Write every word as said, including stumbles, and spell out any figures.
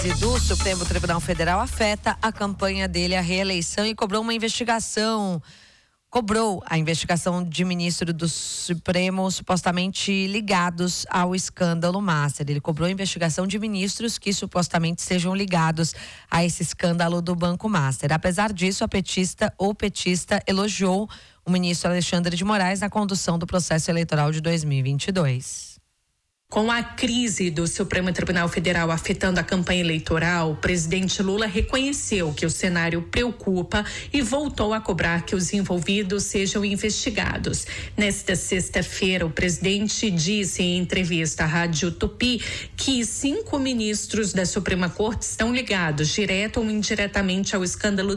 crise do Supremo Tribunal Federal afeta a campanha dele à reeleição e cobrou uma investigação. Cobrou a investigação de ministro do Supremo supostamente ligados ao escândalo Master. Ele cobrou a investigação de ministros que supostamente sejam ligados a esse escândalo do Banco Master. Apesar disso, a petista ou petista elogiou o ministro Alexandre de Moraes na condução do processo eleitoral de dois mil e vinte e dois. Com a crise do Supremo Tribunal Federal afetando a campanha eleitoral, o presidente Lula reconheceu que o cenário preocupa e voltou a cobrar que os envolvidos sejam investigados. Nesta sexta-feira, o presidente disse em entrevista à Rádio Tupi que cinco ministros da Suprema Corte estão ligados, direto ou indiretamente, ao escândalo